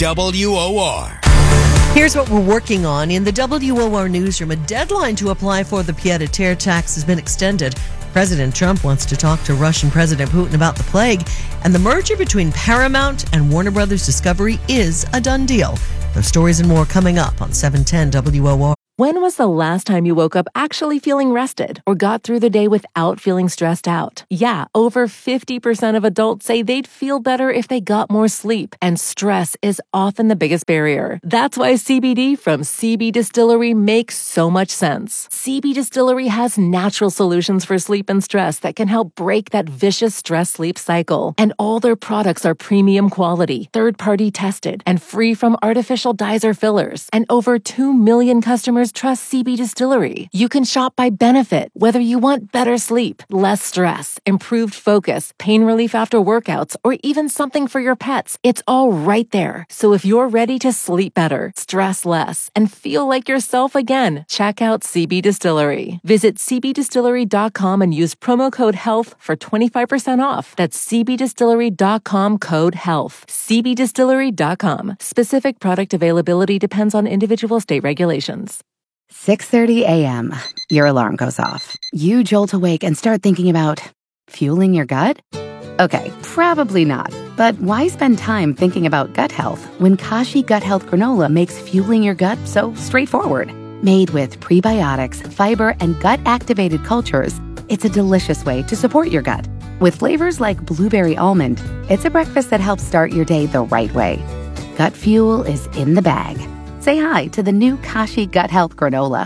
WOR. Here's what we're working on. In the WOR newsroom, a deadline to apply for the pied-à-terre tax has been extended. President Trump wants to talk to Russian President Putin about the plague, and the merger between Paramount and Warner Brothers Discovery is a done deal. Those stories and more coming up on 710 WOR. When was the last time you woke up actually feeling rested or got through the day without feeling stressed out? Yeah, over 50% of adults say they'd feel better if they got more sleep, and stress is often the biggest barrier. That's why CBD from CB Distillery makes so much sense. CB Distillery has natural solutions for sleep and stress that can help break that vicious stress-sleep cycle. And all their products are premium quality, third-party tested, and free from artificial dyes or fillers. And over 2 million customers trust CB Distillery. You can shop by benefit, whether you want better sleep, less stress, improved focus, pain relief after workouts, or even something for your pets. It's all right there. So if you're ready to sleep better, stress less, and feel like yourself again, check out CB Distillery. Visit cbdistillery.com and use promo code HEALTH for 25% off. That's cbdistillery.com, code HEALTH. cbdistillery.com. Specific product availability depends on individual state regulations. 6:30 a.m. Your alarm goes off. You jolt awake and start thinking about fueling your gut? Okay, probably not. But why spend time thinking about gut health when Kashi Gut Health Granola makes fueling your gut so straightforward? Made with prebiotics, fiber, and gut-activated cultures, it's a delicious way to support your gut. With flavors like blueberry almond, it's a breakfast that helps start your day the right way. Gut fuel is in the bag. Say hi to the new Kashi Gut Health Granola.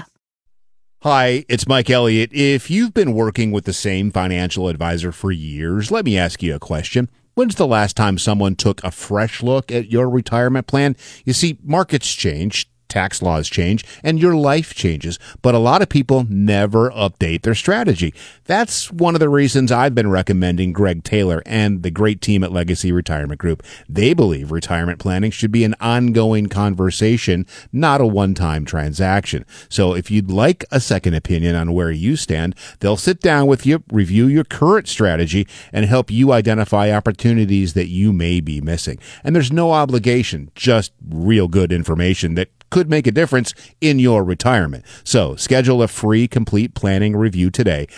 Hi, it's Mike Elliott. If you've been working with the same financial advisor for years, let me ask you a question. When's the last time someone took a fresh look at your retirement plan? You see, markets change, tax laws change, and your life changes, but a lot of people never update their strategy. That's one of the reasons I've been recommending Greg Taylor and the great team at Legacy Retirement Group. They believe retirement planning should be an ongoing conversation, not a one-time transaction. So if you'd like a second opinion on where you stand, they'll sit down with you, review your current strategy, and help you identify opportunities that you may be missing. And there's no obligation, just real good information that could make a difference in your retirement. So schedule a free complete planning review today.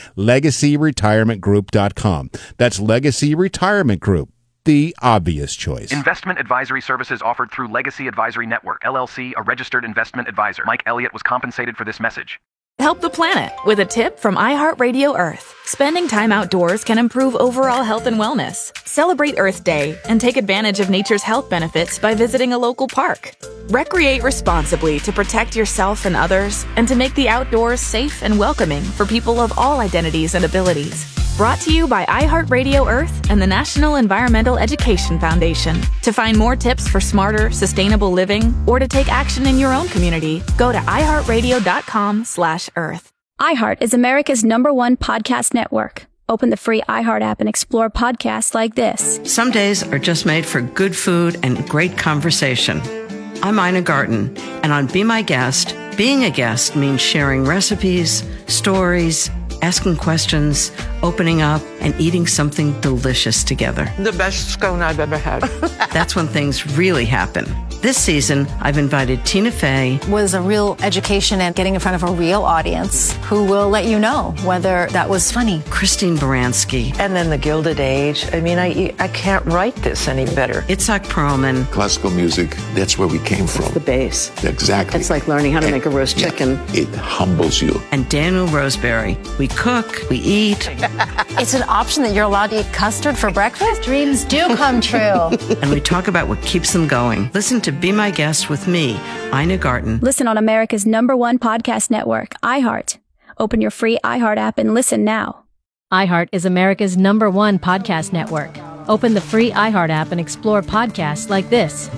LegacyRetirementGroup.com. That's Legacy Retirement Group, the obvious choice. Investment advisory services offered through Legacy Advisory Network, LLC, a registered investment advisor. Mike Elliott was compensated for this message. Help the planet with a tip from iHeartRadio Earth. Spending time outdoors can improve overall health and wellness. Celebrate Earth Day and take advantage of nature's health benefits by visiting a local park. Recreate responsibly to protect yourself and others, and to make the outdoors safe and welcoming for people of all identities and abilities. Brought to you by iHeartRadio Earth and the National Environmental Education Foundation. To find more tips for smarter, sustainable living, or to take action in your own community, go to iHeartRadio.com/Earth. iHeart is America's #1 podcast network. Open the free iHeart app and explore podcasts like this. Some days are just made for good food and great conversation. I'm Ina Garten, and on Be My Guest, being a guest means sharing recipes, stories, asking questions, opening up, and eating something delicious together. The best scone I've ever had. That's when things really happen. This season, I've invited Tina Fey. Was a real education and getting in front of a real audience who will let you know whether that was funny. Christine Baranski. And then the Gilded Age. I mean, I can't write this any better. Itzhak Perlman. Classical music, that's where we came from. It's the base. Exactly. It's like learning how to make a roast chicken. It humbles you. And Daniel Roseberry. We cook, we eat. It's an option that you're allowed to eat custard for breakfast? Dreams do come true. And we talk about what keeps them going. Listen to Be My Guest with me, Ina Garten. Listen on America's #1 podcast network, iHeart. Open your free iHeart app and listen now. iHeart is America's #1 podcast network. Open the free iHeart app and explore podcasts like this.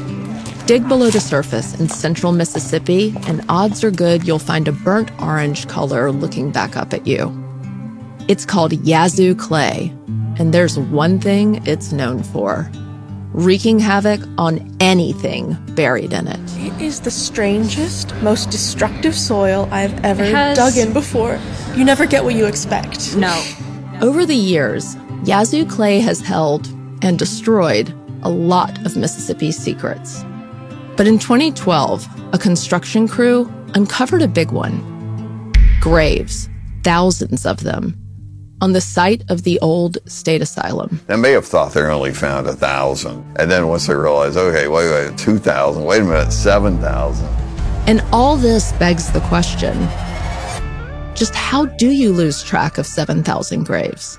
Dig below the surface in central Mississippi, and odds are good you'll find a burnt orange color looking back up at you. It's called Yazoo clay, and there's one thing it's known for: wreaking havoc on anything buried in it. It is the strangest, most destructive soil I've ever dug in before. You never get what you expect. No. Over the years, Yazoo clay has held and destroyed a lot of Mississippi's secrets. But in 2012, a construction crew uncovered a big one. Graves, thousands of them, on the site of the old state asylum. They may have thought they only found 1,000. And then once they realized, okay, wait, 2,000, wait a minute, 7,000. And all this begs the question, just how do you lose track of 7,000 graves?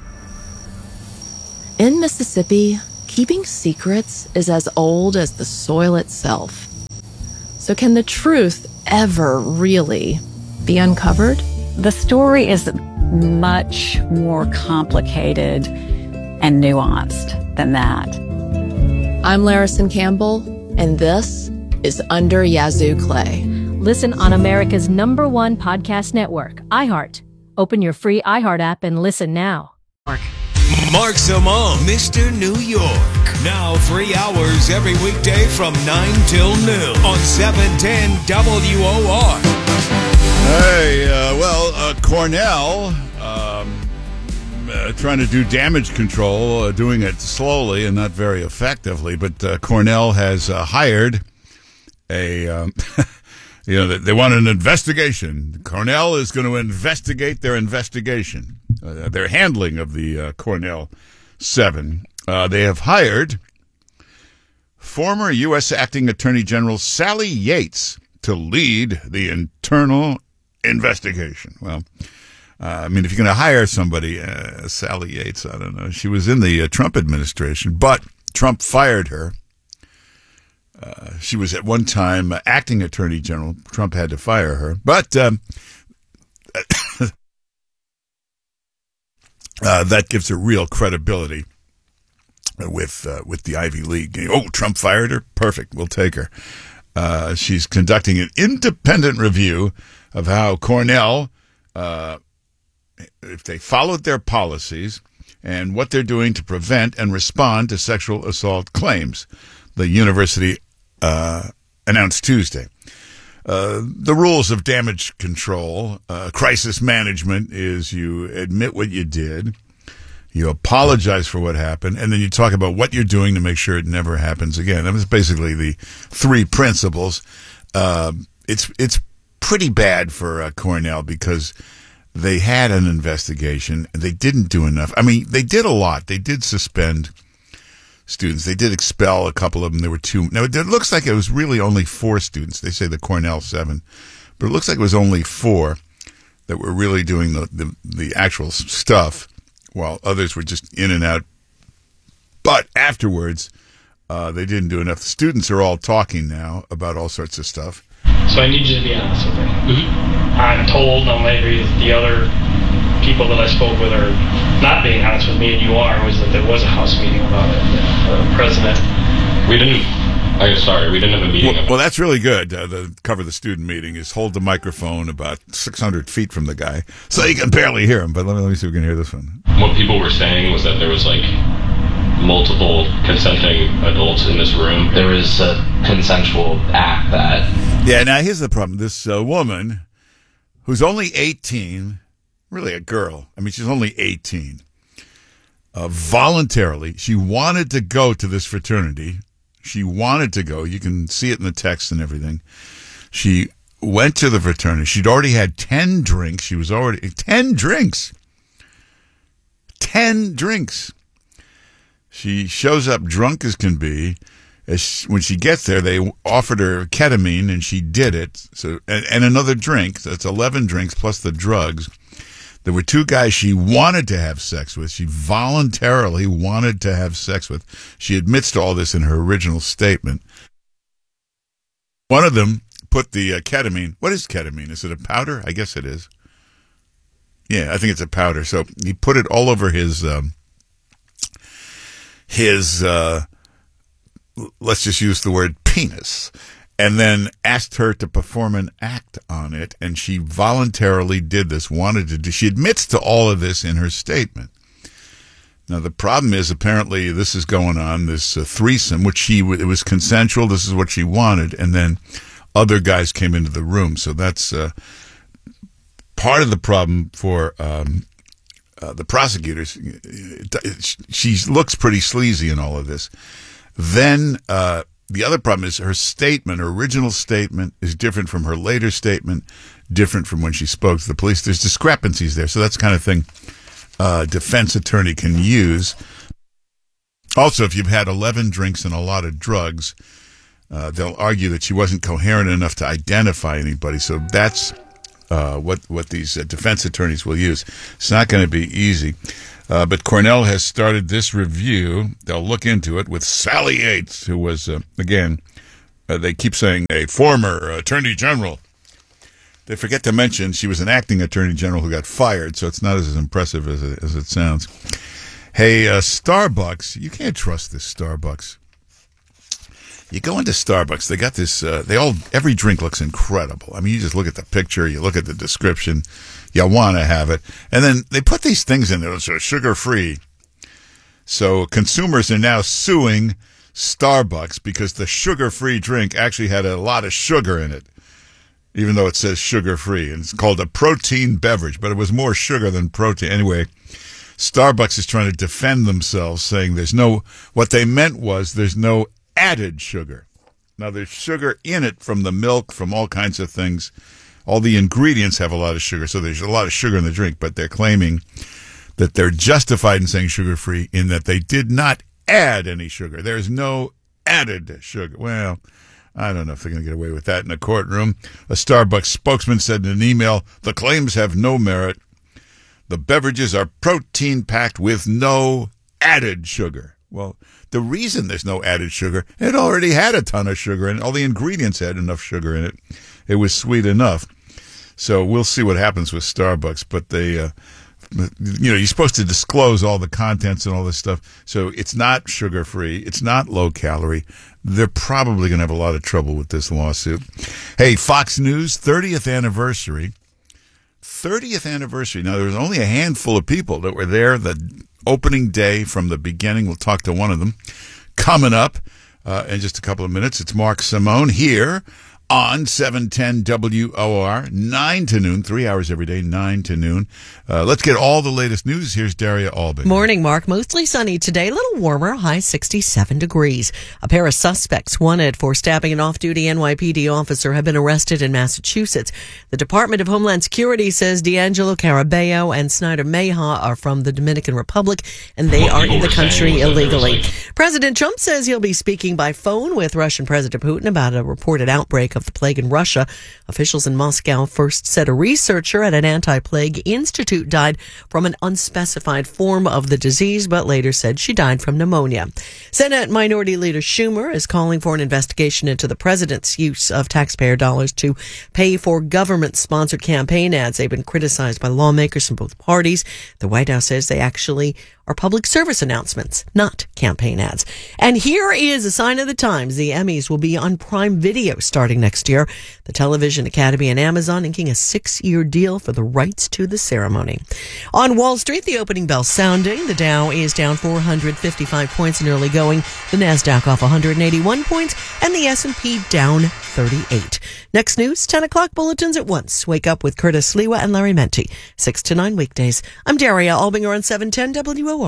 In Mississippi, keeping secrets is as old as the soil itself. So can the truth ever really be uncovered? The story is much more complicated and nuanced than that. I'm Larison Campbell, and this is Under Yazoo Clay. Listen on America's #1 podcast network, iHeart. Open your free iHeart app and listen now. Mark Simone, Mr. New York. Now 3 hours every weekday from 9 till noon on 710 WOR. Hey, Cornell trying to do damage control, doing it slowly and not very effectively, but Cornell has hired a... they want an investigation. Cornell is going to investigate their investigation, their handling of the Cornell 7. They have hired former U.S. Acting Attorney General Sally Yates to lead the internal investigation. Well, if you're going to hire somebody, Sally Yates, I don't know. She was in the Trump administration, but Trump fired her. She was at one time acting attorney general. Trump had to fire her. But that gives her real credibility with the Ivy League. Oh, Trump fired her? Perfect. We'll take her. She's conducting an independent review of how Cornell, if they followed their policies and what they're doing to prevent and respond to sexual assault claims. The university announced Tuesday. The rules of damage control, crisis management is you admit what you did, you apologize for what happened, and then you talk about what you're doing to make sure it never happens again. That was basically the 3 principles. It's pretty bad for Cornell because they had an investigation and they didn't do enough. I mean, they did a lot. They did suspend students. They did expel a couple of them. There were 2. Now, it looks like it was really only 4 students. They say the Cornell 7. But it looks like it was only 4 that were really doing the actual stuff, while others were just in and out. But afterwards, they didn't do enough. The students are all talking now about all sorts of stuff. So I need you to be honest with me. Mm-hmm. I'm told, now maybe the other people that I spoke with are not being honest with me, and you are, was that there was a House meeting about it. The president... We didn't have a meeting. Well, that's really good. The cover of the student meeting is hold the microphone about 600 feet from the guy so you can barely hear him. But let me see if we can hear this one. What people were saying was that there was multiple consenting adults in this room. There was a consensual act that... Yeah, now here's the problem. This woman who's only 18... really a girl. I mean, she's only 18. Voluntarily, she wanted to go to this fraternity. She wanted to go. You can see it in the text and everything. She went to the fraternity. She'd already had 10 drinks. She was already... 10 drinks! 10 drinks! She shows up drunk as can be. When she gets there, they offered her ketamine, and she did it. So, and another drink. That's 11 drinks plus the drugs. There were 2 guys she wanted to have sex with. She voluntarily wanted to have sex with. She admits to all this in her original statement. One of them put the ketamine. What is ketamine? Is it a powder? I guess it is. Yeah, I think it's a powder. So he put it all over his let's just use the word penis. And then asked her to perform an act on it, and she voluntarily did this, wanted to do. She admits to all of this in her statement. Now, the problem is, apparently, this is going on, this threesome, which it was consensual, this is what she wanted, and then other guys came into the room. So that's part of the problem for the prosecutors. She looks pretty sleazy in all of this. Then the other problem is her statement, her original statement, is different from her later statement, different from when she spoke to the police. There's discrepancies there. So that's the kind of thing a defense attorney can use. Also, if you've had 11 drinks and a lot of drugs, they'll argue that she wasn't coherent enough to identify anybody. So that's what these defense attorneys will use. It's not going to be easy. But Cornell has started this review. They'll look into it with Sally Yates, who was, again, they keep saying a former attorney general. They forget to mention she was an acting attorney general who got fired, so it's not as impressive as it sounds. Hey, Starbucks, you can't trust this Starbucks. You go into Starbucks, they got this, every drink looks incredible. I mean, you just look at the picture, you look at the description, you want to have it. And then they put these things in there that are sugar-free. So consumers are now suing Starbucks because the sugar-free drink actually had a lot of sugar in it, even though it says sugar-free. And it's called a protein beverage, but it was more sugar than protein. Anyway, Starbucks is trying to defend themselves, saying what they meant was there's no added sugar. Now, there's sugar in it from the milk, from all kinds of things. All the ingredients have a lot of sugar, so there's a lot of sugar in the drink, but they're claiming that they're justified in saying sugar-free in that they did not add any sugar. There's no added sugar. Well, I don't know if they're going to get away with that in a courtroom. A Starbucks spokesman said in an email, the claims have no merit. The beverages are protein-packed with no added sugar. Well, the reason there's no added sugar, it already had a ton of sugar in it. All the ingredients had enough sugar in it. It was sweet enough. So we'll see what happens with Starbucks. But they, you're supposed to disclose all the contents and all this stuff. So it's not sugar-free. It's not low-calorie. They're probably going to have a lot of trouble with this lawsuit. Hey, Fox News, 30th anniversary. 30th anniversary. Now, there was only a handful of people that were there the opening day from the beginning. We'll talk to one of them coming up in just a couple of minutes. It's Mark Simone here on 710 WOR, 9 to noon, 3 hours every day, 9 to noon. Let's get all the latest news. Here's Daria Albin. Morning, Mark. Mostly sunny today, a little warmer, high 67 degrees. A pair of suspects wanted for stabbing an off-duty NYPD officer have been arrested in Massachusetts. The Department of Homeland Security says D'Angelo Carabello and Snyder Meja are from the Dominican Republic, and they are in the country illegally. President Trump says he'll be speaking by phone with Russian President Putin about a reported outbreak of the plague in Russia. Officials in Moscow first said a researcher at an anti-plague institute died from an unspecified form of the disease, but later said she died from pneumonia. Senate Minority Leader Schumer is calling for an investigation into the president's use of taxpayer dollars to pay for government-sponsored campaign ads. They've been criticized by lawmakers from both parties. The White House says they actually are public service announcements, not campaign ads. And here is a sign of the times. The Emmys will be on Prime Video starting next year. The Television Academy and Amazon inking a 6-year deal for the rights to the ceremony. On Wall Street, the opening bell sounding. The Dow is down 455 points in early going. The NASDAQ off 181 points, and the S&P down 38. Next news, 10 o'clock bulletins at once. Wake up with Curtis Lewa and Larry Menti. 6 to 9 weekdays. I'm Daria Albinger on 710 WOR.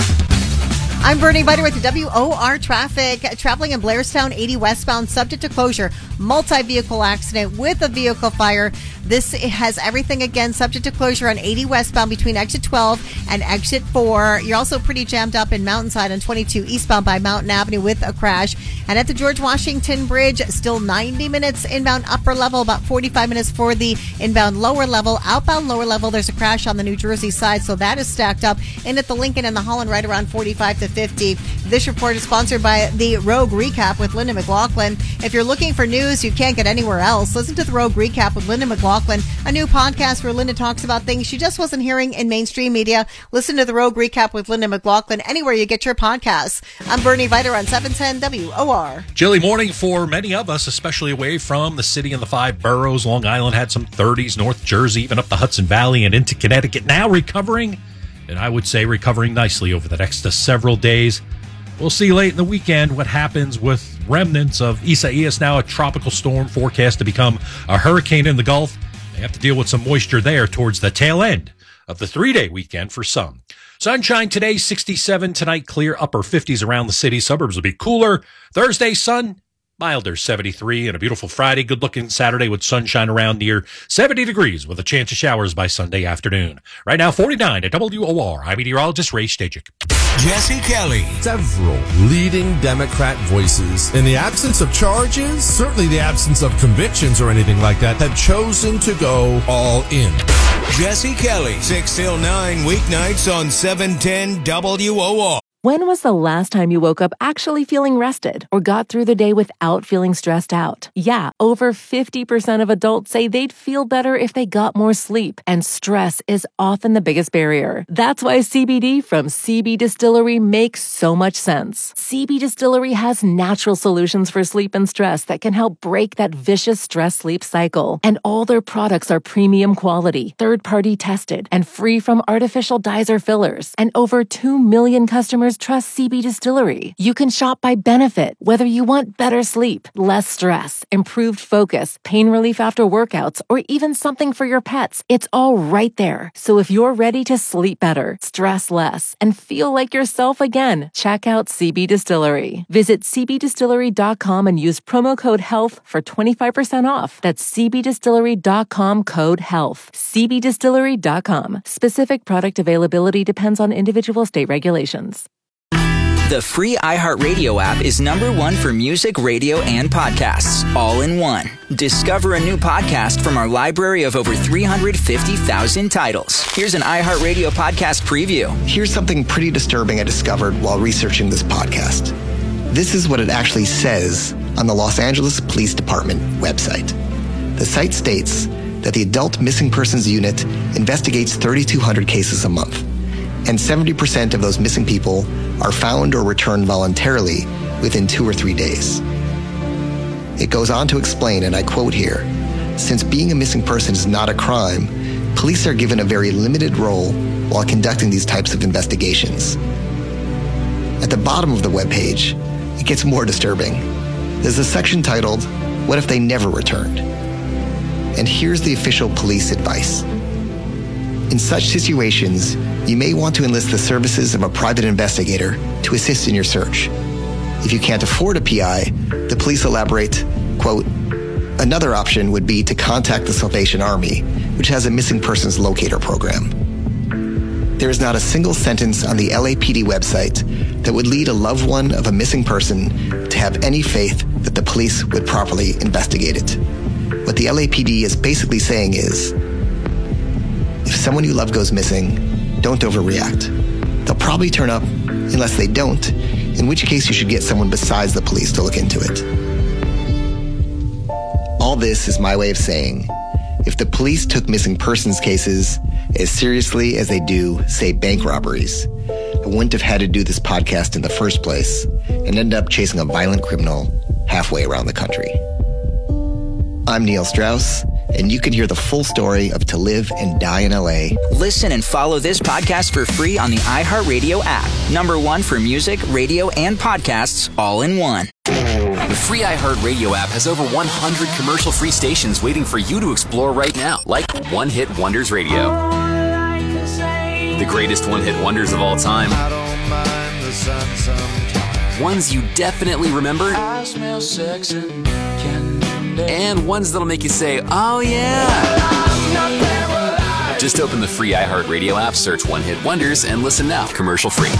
I'm Bernie Viter with the WOR traffic. Traveling in Blairstown, 80 westbound, subject to closure. Multi-vehicle accident with a vehicle fire. This has everything again subject to closure on 80 westbound between exit 12 and exit 4. You're also pretty jammed up in Mountainside on 22 eastbound by Mountain Avenue with a crash. And at the George Washington Bridge, still 90 minutes inbound upper level, about 45 minutes for the inbound lower level. Outbound lower level, there's a crash on the New Jersey side, so that is stacked up. In at the Lincoln and the Holland right around 45 to 50. This report is sponsored by the Rogue Recap with Linda McLaughlin. If you're looking for news you can't get anywhere else, listen to the Rogue Recap with Linda McLaughlin, a new podcast where Linda talks about things she just wasn't hearing in mainstream media. Listen to the Rogue Recap with Linda McLaughlin anywhere you get your podcasts. I'm Bernie Viter on 710 WOR. Chilly morning for many of us, especially away from the city and the 5 boroughs. Long Island had some 30s, North Jersey, even up the Hudson Valley and into Connecticut. Now recovering, and I would say recovering nicely over the next several days. We'll see late in the weekend what happens with remnants of Isaias, now a tropical storm forecast to become a hurricane in the Gulf. They have to deal with some moisture there towards the tail end of the 3-day weekend for some. Sunshine today, 67. Tonight, clear upper 50s around the city. Suburbs will be cooler. Thursday, sun, milder, 73. And a beautiful Friday, good-looking Saturday with sunshine around near 70 degrees with a chance of showers by Sunday afternoon. Right now, 49 at WOR. I'm meteorologist Ray Stajic. Jesse Kelly. Several leading Democrat voices, in the absence of charges, certainly the absence of convictions or anything like that, have chosen to go all in. Jesse Kelly, 6 till 9 weeknights on 710 WOR. When was the last time you woke up actually feeling rested or got through the day without feeling stressed out? Yeah, over 50% of adults say they'd feel better if they got more sleep, and stress is often the biggest barrier. That's why CBD from CB Distillery makes so much sense. CB Distillery has natural solutions for sleep and stress that can help break that vicious stress-sleep cycle. And all their products are premium quality, third-party tested, and free from artificial dyes or fillers. And over 2 million customers trust CB Distillery. You can shop by benefit, whether you want better sleep, less stress, improved focus, pain relief after workouts, or even something for your pets. It's all right there. So if you're ready to sleep better, stress less, and feel like yourself again, check out CB Distillery. Visit cbdistillery.com and use promo code HEALTH for 25% off. That's cbdistillery.com code HEALTH. cbdistillery.com. Specific product availability depends on individual state regulations. The free iHeartRadio app is #1 for music, radio, and podcasts, all in one. Discover a new podcast from our library of over 350,000 titles. Here's an iHeartRadio podcast preview. Here's something pretty disturbing I discovered while researching this podcast. This is what it actually says on the Los Angeles Police Department website. The site states that the Adult Missing Persons Unit investigates 3,200 cases a month, and 70% of those missing people are found or returned voluntarily within 2 or 3 days. It goes on to explain, and I quote here, since being a missing person is not a crime, police are given a very limited role while conducting these types of investigations. At the bottom of the webpage, it gets more disturbing. There's a section titled, What If They Never Returned? And here's the official police advice. In such situations, you may want to enlist the services of a private investigator to assist in your search. If you can't afford a PI, the police elaborate, quote, another option would be to contact the Salvation Army, which has a missing persons locator program. There is not a single sentence on the LAPD website that would lead a loved one of a missing person to have any faith that the police would properly investigate it. What the LAPD is basically saying is, if someone you love goes missing, don't overreact. They'll probably turn up unless they don't, in which case you should get someone besides the police to look into it. All this is my way of saying, if the police took missing persons cases as seriously as they do, say, bank robberies, I wouldn't have had to do this podcast in the first place and end up chasing a violent criminal halfway around the country. I'm Neil Strauss, and you can hear the full story of To Live and Die in LA. Listen and follow this podcast for free on the iHeartRadio app. #1 for music, radio, and podcasts, all in one. The free iHeartRadio app has over 100 commercial-free stations waiting for you to explore right now, like One Hit Wonders Radio. The greatest one-hit wonders of all time. Ones you definitely remember. And ones that'll make you say, oh yeah. Just open the free iHeartRadio app, search One Hit Wonders, and listen now, commercial free.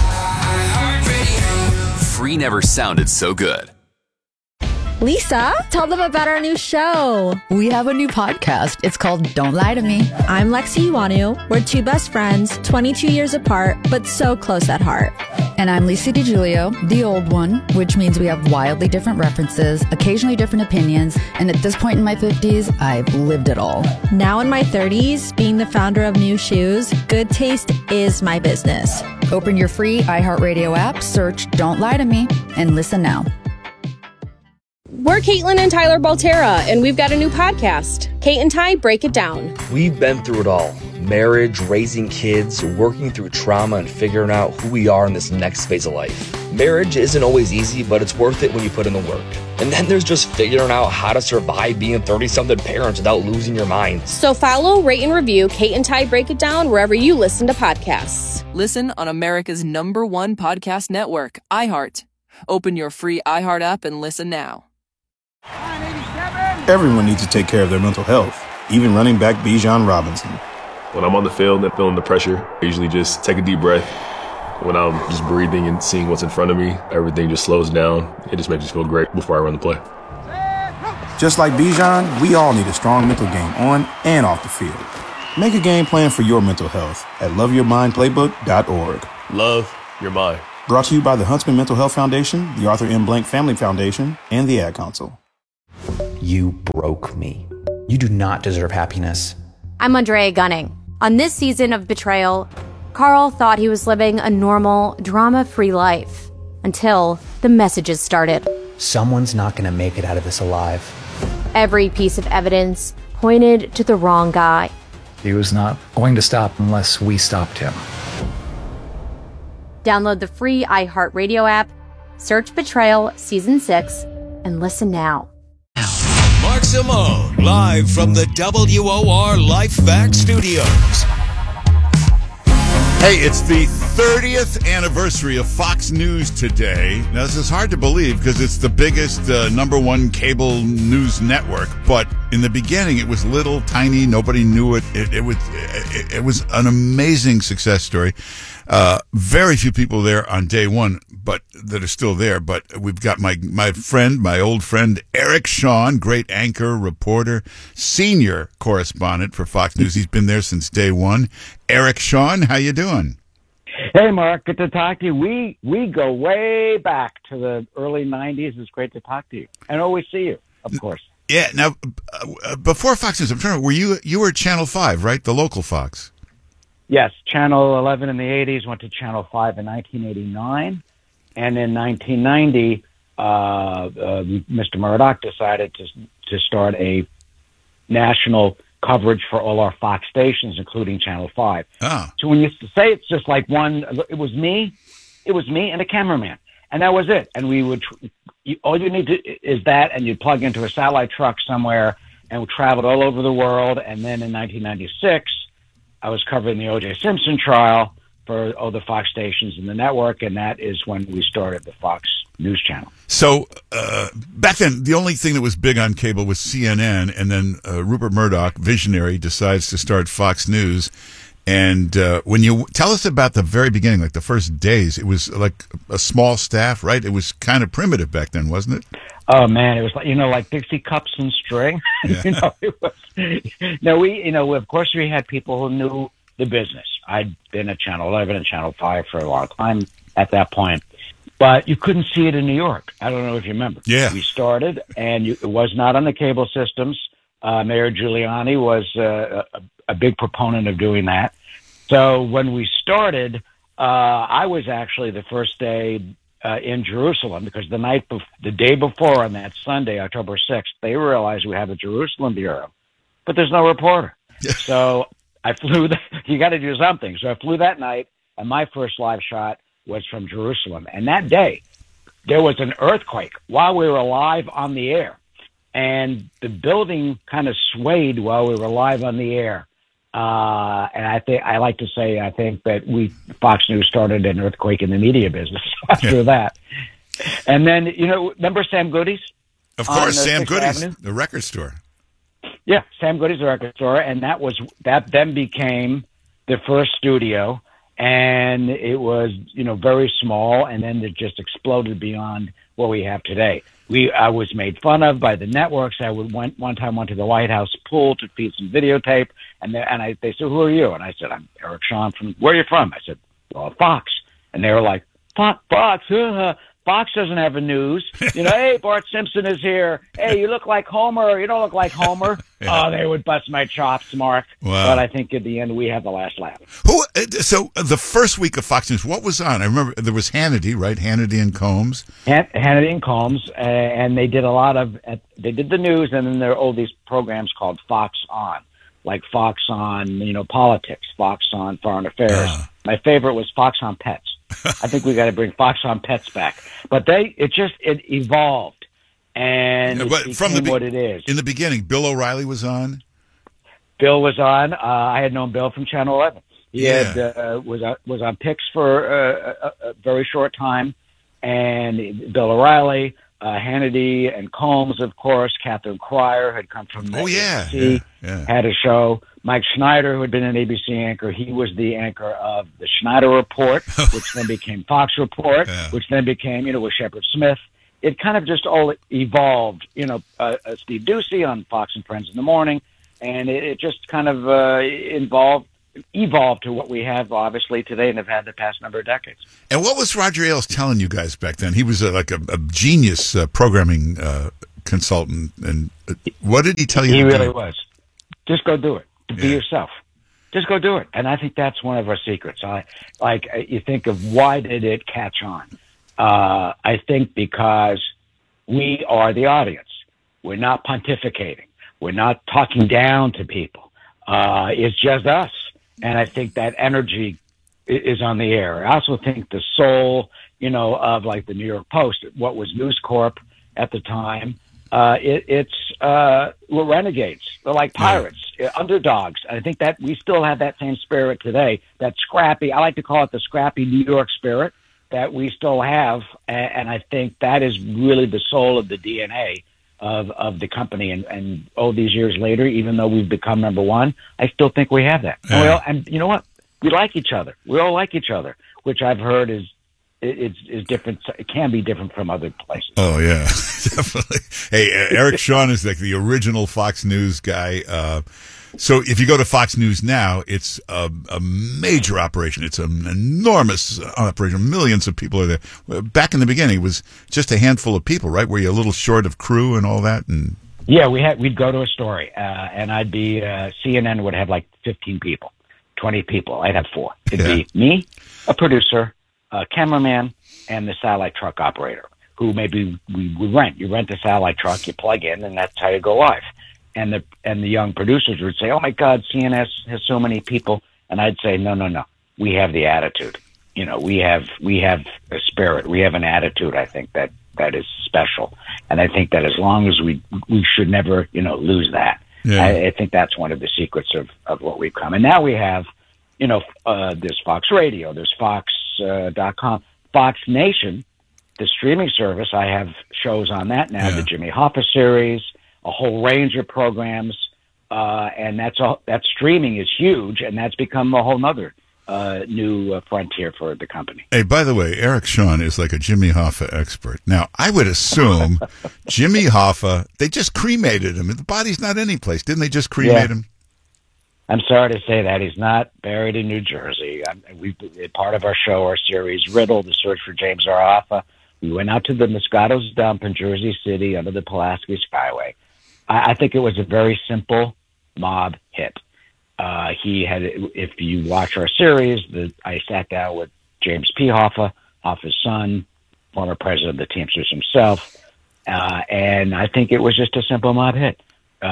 Free never sounded so good. Lisa, tell them about our new show. We have a new podcast. It's called Don't Lie to Me. I'm Lexi Iwanu. We're two best friends, 22 years apart, but so close at heart. And I'm Lisa DiGiulio, the old one, which means we have wildly different references, occasionally different opinions, and at this point in my 50s, I've lived it all. Now in my 30s, being the founder of New Shoes, good taste is my business. Open your free iHeartRadio app, search Don't Lie to Me, and listen now. We're Caitlin and Tyler Baltera, and we've got a new podcast, Kate and Ty Break It Down. We've been through it all. Marriage, raising kids, working through trauma, and figuring out who we are in this next phase of life. Marriage isn't always easy, but it's worth it when you put in the work. And then there's just figuring out how to survive being 30-something parents without losing your mind. So follow, rate, and review Kate and Ty Break It Down wherever you listen to podcasts. Listen on America's #1 podcast network, iHeart. Open your free iHeart app and listen now. Everyone needs to take care of their mental health, even running back Bijan Robinson. When I'm on the field and feeling the pressure, I usually just take a deep breath. When I'm just breathing and seeing what's in front of me, everything just slows down. It just makes me feel great before I run the play. Just like Bijan, we all need a strong mental game on and off the field. Make a game plan for your mental health at loveyourmindplaybook.org. Love your mind. Brought to you by the Huntsman Mental Health Foundation, the Arthur M. Blank Family Foundation, and the Ad Council. You broke me. You do not deserve happiness. I'm Andrea Gunning. On this season of Betrayal, Carl thought he was living a normal, drama-free life until the messages started. Someone's not going to make it out of this alive. Every piece of evidence pointed to the wrong guy. He was not going to stop unless we stopped him. Download the free iHeartRadio app, search Betrayal Season 6, and listen now. Mark Simone, live from the WOR Life Fact Studios. Hey, it's the 30th anniversary of Fox News today. Now, this is hard to believe because it's the biggest #1 cable news network. But in the beginning, it was little, tiny. Nobody knew it. It was an amazing success story. Very few people there on day one, but that are still there. But we've got my old friend, Eric Shawn, great anchor, reporter, senior correspondent for Fox News. He's been there since day one. Eric Shawn, how you doing? Hey, Mark, good to talk to you. We go way back to the early 90s. It's great to talk to you. And always see you, of course. Yeah. Now, before Fox News, I'm trying to, you were Channel 5, right? The local Fox. Yes, Channel 11 in the 80s, went to Channel 5 in 1989. And in 1990, Mr. Murdoch decided to start a national coverage for all our Fox stations, including Channel 5. Oh. So when you say it's just like one, it was me and a cameraman. And that was it. And we would, all you need to is that, and you'd plug into a satellite truck somewhere, and we traveled all over the world. And then in 1996, I was covering the O.J. Simpson trial for all the Fox stations in the network, and that is when we started the Fox News Channel. So back then, the only thing that was big on cable was CNN, and then Rupert Murdoch, visionary, decides to start Fox News. And when you tell us about the very beginning, like the first days, it was like a small staff, right? It was kind of primitive back then, wasn't it? Oh man, it was like, like Dixie cups and string. Yeah. It was. No, of course we had people who knew the business. I'd been at Channel 11 and Channel 5 for a long time at that point, but you couldn't see it in New York. I don't know if you remember. Yeah, we started, and it was not on the cable systems. Mayor Giuliani was a big proponent of doing that. So when we started, I was actually the first day in Jerusalem, because the day before, on that Sunday, October 6th, they realized we have a Jerusalem bureau, but there's no reporter. So I flew. You got to do something. So I flew that night, and my first live shot was from Jerusalem. And that day, there was an earthquake while we were live on the air, and the building kind of swayed while we were live on the air. And I think that Fox News started an earthquake in the media business after that. And then, remember Sam Goody's? Of course, Sam 6th Goody's, Avenue? the record store. Yeah, Sam Goody's, the record store. And that then became the first studio. And it was, very small. And then it just exploded beyond what we have today. I was made fun of by the networks. I went to the White House pool to feed some videotape, and they said, "Who are you?" And I said, "I'm Eric Shawn from." "Where are you from?" I said, "Well, Fox." And they were like, "Fox? Fox doesn't have a news. Hey, Bart Simpson is here. Hey, you look like Homer. You don't look like Homer." Yeah. Oh, they would bust my chops, Mark. Wow. But I think at the end we had the last laugh. So the first week of Fox News, what was on? I remember there was Hannity, right? Hannity and Combs. Hannity and Combs, and they did they did the news, and then there are all these programs called Fox On, like Fox On, politics, Fox On Foreign Affairs. My favorite was Fox on Pets. I think we got to bring Fox on Pets back. But it evolved, and but it from became what it is. In the beginning, Bill O'Reilly was on. Bill was on. I had known Bill from Channel 11. He was on Pix for a very short time, and Bill O'Reilly, Hannity, and Combs, of course. Catherine Cryer had come from ABC, had a show. Mike Schneider, who had been an ABC anchor, he was the anchor of the Schneider Report, which then became Fox Report, which then became, with Shepard Smith. It kind of just all evolved, Steve Doocy on Fox and Friends in the Morning, and it just kind of evolved to what we have, obviously, today and have had the past number of decades. And what was Roger Ailes telling you guys back then? He was like a genius programming consultant, and what did he tell you? He really was. Just go do it. Be yourself. Just go do it. And I think that's one of our secrets. You think of why did it catch on? I think because we are the audience. We're not pontificating. We're not talking down to people. It's just us. And I think that energy is on the air. I also think the soul, of like the New York Post, what was News Corp at the time, we're renegades. They're like pirates, underdogs. I think that we still have that same spirit today, that scrappy, I like to call it the scrappy New York spirit that we still have. And I think that is really the soul of the DNA of the company. And all these years later, even though we've become number one, I still think we have that. And you know what? We like each other. We all like each other, which I've heard is different. It can be different from other places. Oh yeah, definitely. Hey, Eric Shawn is like the original Fox News guy. So if you go to Fox News now, it's a major operation. It's an enormous operation. Millions of people are there. Back in the beginning, it was just a handful of people, right? Were you a little short of crew and all that? And yeah, we'd go to a story, and I'd be CNN would have like 15 people, 20 people. I'd have 4. It'd be me, a producer, a cameraman, and the satellite truck operator, who maybe we rent. You rent a satellite truck, you plug in, and that's how you go live. And the young producers would say, "Oh my God, CNS has so many people," and I'd say, "No, we have the attitude. We have a spirit. We have an attitude. I think that is special, and I think that as long as we should never lose that. Yeah. I think that's one of the secrets of what we've come. And now we have, there's Fox Radio, there's Fox.com, Fox Nation, the streaming service. I have shows on that now. The Jimmy Hoffa series, a whole range of programs, and that streaming is huge, and that's become a whole nother new frontier for the company. Hey, by the way, Eric Shawn is like a Jimmy Hoffa expert. Now, I would assume Jimmy Hoffa, they just cremated him. The body's not anyplace. Didn't they just cremate him? I'm sorry to say that. He's not buried in New Jersey. Part of our show, our series, Riddle, The Search for James R. Hoffa, we went out to the Moscato's dump in Jersey City under the Pulaski Skyway. I think it was a very simple mob hit. He had, if you watch our series, I sat down with James P. Hoffa, Hoffa's son, former president of the Teamsters himself, and I think it was just a simple mob hit.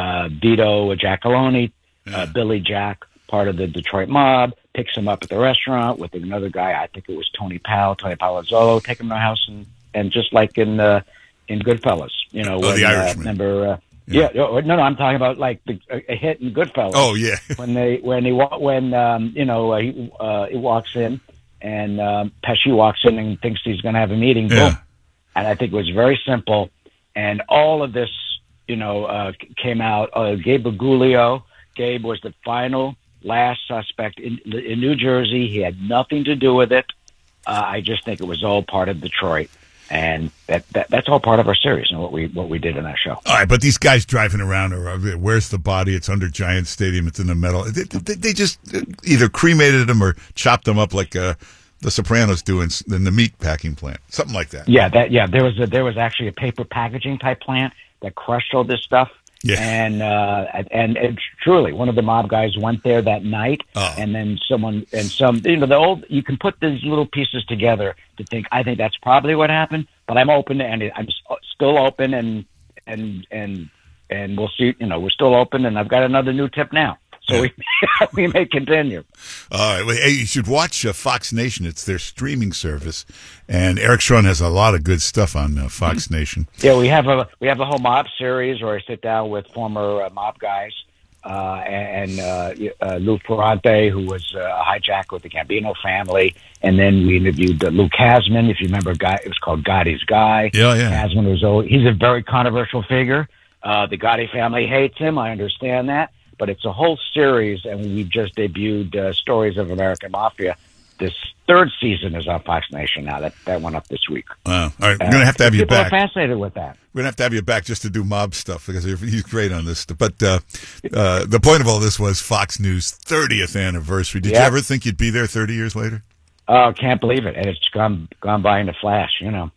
Vito Giacalone, Billy Jack, part of the Detroit mob, picks him up at the restaurant with another guy. I think it was Tony Palazzolo, take him to the house, and just like in Goodfellas, the Irishman. Remember. No, I'm talking about like a hit in Goodfellas. Oh yeah, he walks in and Pesci walks in and thinks he's going to have a meeting. Boom. And I think it was very simple, and all of this, came out. Gabe Bergoglio. Gabe was the last suspect in New Jersey. He had nothing to do with it. I just think it was all part of Detroit. And that's all part of our series and what we did in that show. All right, but these guys driving around, where's the body? It's under Giant Stadium. It's in the metal. They just either cremated them or chopped them up like the Sopranos do in the meat packing plant, something like that. There was actually a paper packaging type plant that crushed all this stuff. Yeah, and truly, one of the mob guys went there that night, and then you can put these little pieces together to think. I think that's probably what happened, but I'm open and I'm still open, and we'll see. We're still open, and I've got another new tip now. So we may continue. All right. Well, hey, you should watch Fox Nation. It's their streaming service, and Eric Schron has a lot of good stuff on Fox Nation. Yeah, we have a whole mob series where I sit down with former mob guys, and Lou Ferrante, who was hijacked with the Gambino family, and then we interviewed Lou Kasman. If you remember, it was called Gotti's Guy. Yeah. Kasman he's a very controversial figure. The Gotti family hates him. I understand that. But it's a whole series, and we just debuted Stories of American Mafia. This third season is on Fox Nation now. That went up this week. Wow. All right. We're going to have to have you back. People are fascinated with that. We're going to have to have you back just to do mob stuff because he's great on this. But the point of all this was Fox News' 30th anniversary. Did you ever think you'd be there 30 years later? Oh, can't believe it. And it's gone by in a flash, Wow.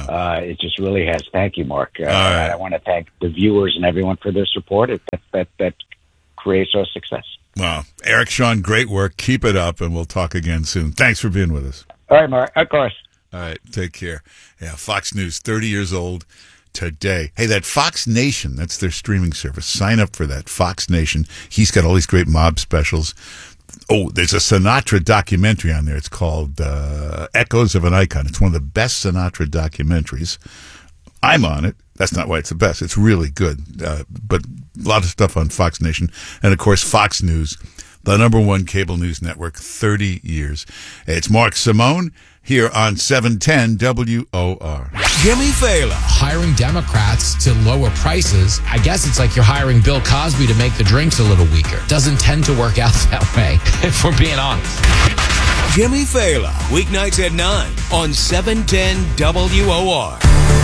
It just really has. Thank you, Mark. All right. I want to thank the viewers and everyone for their support. That creates our success. Wow. Eric Schron, great work. Keep it up, and we'll talk again soon. Thanks for being with us. All right, Mark. Of course. All right. Take care. Yeah, Fox News, 30 years old today. Hey, that Fox Nation, that's their streaming service. Sign up for that. Fox Nation. He's got all these great mob specials. Oh, there's a Sinatra documentary on there. It's called Echoes of an Icon. It's one of the best Sinatra documentaries. I'm on it. That's not why it's the best. It's really good. But a lot of stuff on Fox Nation. And, of course, Fox News, the #1 cable news network, 30 years. It's Mark Simone here on 710 WOR. Jimmy Fallon. Hiring Democrats to lower prices, I guess it's like you're hiring Bill Cosby to make the drinks a little weaker. Doesn't tend to work out that way, if we're being honest. Jimmy Fallon, weeknights at 9 on 710 WOR.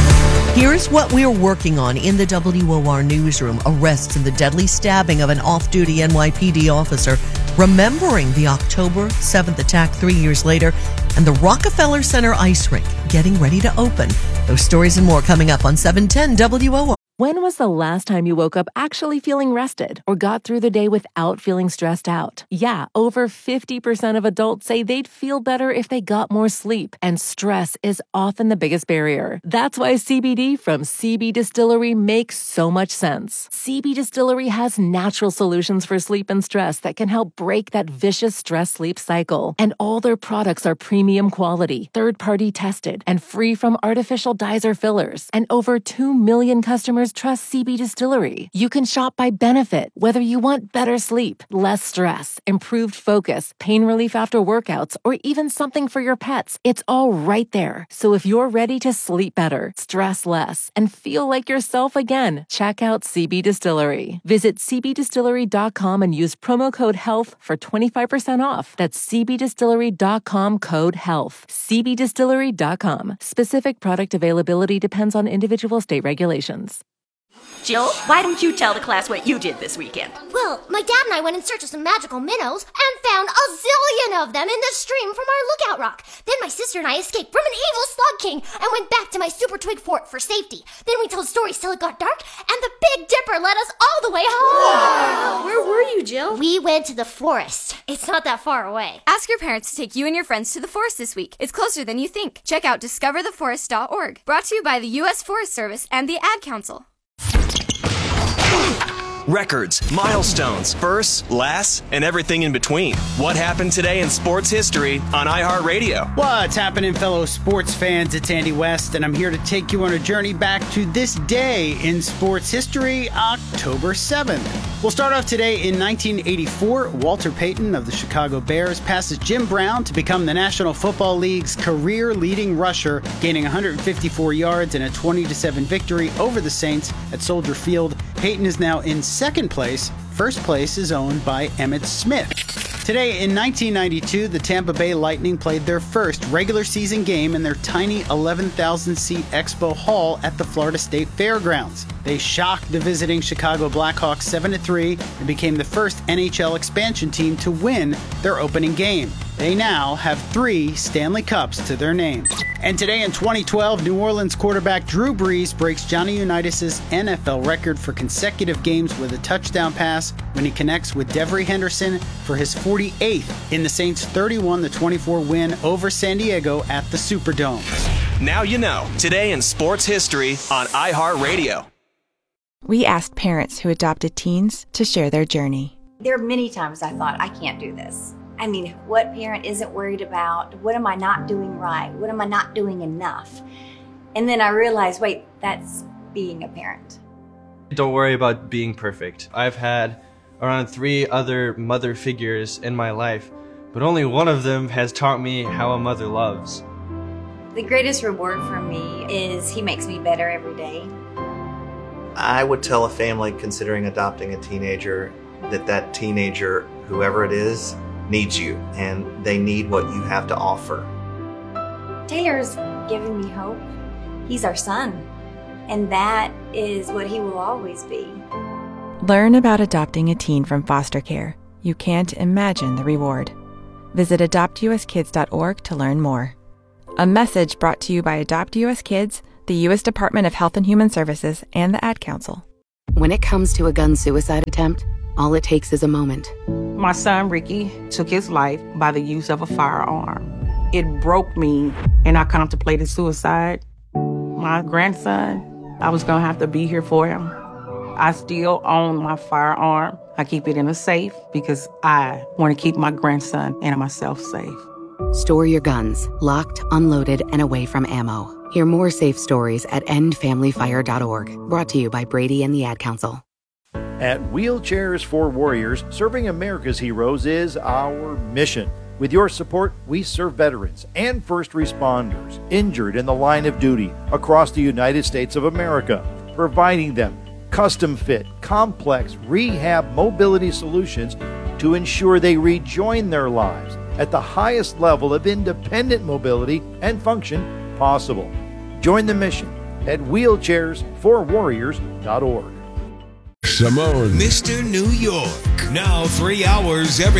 Here's what we're working on in the WOR newsroom. Arrests in the deadly stabbing of an off-duty NYPD officer, remembering the October 7th attack 3 years later, and the Rockefeller Center ice rink getting ready to open. Those stories and more coming up on 710 WOR. When was the last time you woke up actually feeling rested or got through the day without feeling stressed out? Yeah, over 50% of adults say they'd feel better if they got more sleep, and stress is often the biggest barrier. That's why CBD from CB Distillery makes so much sense. CB Distillery has natural solutions for sleep and stress that can help break that vicious stress-sleep cycle. And all their products are premium quality, third-party tested, and free from artificial dyes or fillers. And over 2 million customers trust CB Distillery. You can shop by benefit, whether you want better sleep, less stress, improved focus, pain relief after workouts, or even something for your pets. It's all right there. So if you're ready to sleep better, stress less, and feel like yourself again, check out CB Distillery. Visit cbdistillery.com and use promo code HEALTH for 25% off. That's cbdistillery.com, code HEALTH. cbdistillery.com. Specific product availability depends on individual state regulations. Jill, why don't you tell the class what you did this weekend? Well, my dad and I went in search of some magical minnows and found a zillion of them in the stream from our lookout rock. Then my sister and I escaped from an evil slug king and went back to my super twig fort for safety. Then we told stories till it got dark, and the Big Dipper led us all the way home. Wow. Where were you, Jill? We went to the forest. It's not that far away. Ask your parents to take you and your friends to the forest this week. It's closer than you think. Check out discovertheforest.org. Brought to you by the U.S. Forest Service and the Ad Council. Records, milestones, firsts, lasts, and everything in between. What happened today in sports history on iHeartRadio? What's happening, fellow sports fans? It's Andy West, and I'm here to take you on a journey back to this day in sports history, October 7th. We'll start off today in 1984. Walter Payton of the Chicago Bears passes Jim Brown to become the National Football League's career-leading rusher, gaining 154 yards in a 20-7 victory over the Saints at Soldier Field. Payton is now in second place. First place is owned by Emmitt Smith. Today in 1992, the Tampa Bay Lightning played their first regular season game in their tiny 11,000-seat Expo Hall at the Florida State Fairgrounds. They shocked the visiting Chicago Blackhawks 7-3 and became the first NHL expansion team to win their opening game. They now have 3 Stanley Cups to their name. And today in 2012, New Orleans quarterback Drew Brees breaks Johnny Unitas' NFL record for consecutive games with a touchdown pass when he connects with Devery Henderson for his 48th in the Saints' 31-24 win over San Diego at the Superdome. Now you know, today in sports history on iHeartRadio. We asked parents who adopted teens to share their journey. There are many times I thought, I can't do this. I mean, what parent isn't worried about, what am I not doing right? What am I not doing enough? And then I realized, wait, that's being a parent. Don't worry about being perfect. I've had around 3 other mother figures in my life, but only one of them has taught me how a mother loves. The greatest reward for me is he makes me better every day. I would tell a family considering adopting a teenager that teenager, whoever it is, needs you, and they need what you have to offer. Taylor's giving me hope. He's our son, and that is what he will always be. Learn about adopting a teen from foster care. You can't imagine the reward. Visit adoptuskids.org to learn more. A message brought to you by Adopt US Kids, the U.S. Department of Health and Human Services, and the Ad Council. When it comes to a gun suicide attempt, all it takes is a moment. My son, Ricky, took his life by the use of a firearm. It broke me, and I contemplated suicide. My grandson, I was going to have to be here for him. I still own my firearm. I keep it in a safe because I want to keep my grandson and myself safe. Store your guns, locked, unloaded, and away from ammo. Hear more safe stories at endfamilyfire.org. Brought to you by Brady and the Ad Council. At Wheelchairs for Warriors, serving America's heroes is our mission. With your support, we serve veterans and first responders injured in the line of duty across the United States of America, providing them custom-fit, complex rehab mobility solutions to ensure they rejoin their lives at the highest level of independent mobility and function possible. Join the mission at wheelchairsforwarriors.org. Simone. Mr. New York. Now 3 hours every